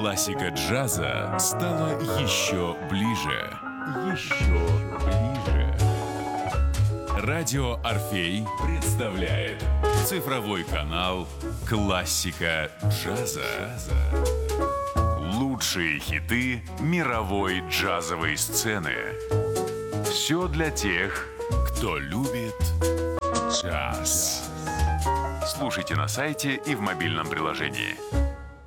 Классика джаза стала еще ближе. Еще ближе. Радио «Орфей» представляет цифровой канал «Классика джаза». Лучшие хиты мировой джазовой сцены. Все для тех, кто любит джаз. Слушайте на сайте и в мобильном приложении.